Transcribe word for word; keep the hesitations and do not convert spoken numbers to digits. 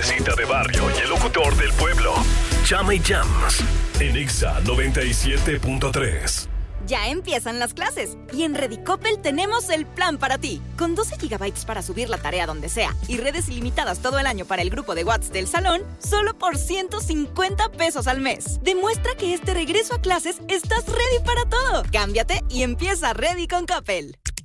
fresita de barrio y el locutor del pueblo. Chama y Jams en Exa noventa y siete punto tres. Ya empiezan las clases y en Redicopel tenemos el plan para ti. Con doce gigabytes para subir la tarea donde sea y redes ilimitadas todo el año para el grupo de WhatsApp del salón, solo por ciento cincuenta pesos al mes. Demuestra que este regreso a clases estás ready para todo. Cámbiate y empieza Ready con Coppel.